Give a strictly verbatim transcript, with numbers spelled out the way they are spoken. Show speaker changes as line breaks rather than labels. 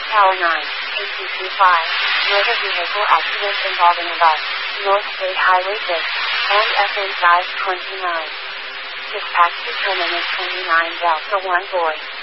Tower nine, A T C five, motor vehicle accident involving a bus, North State Highway six, and F A five twenty-nine. Dispatch determinant twenty-nine Delta one Boy.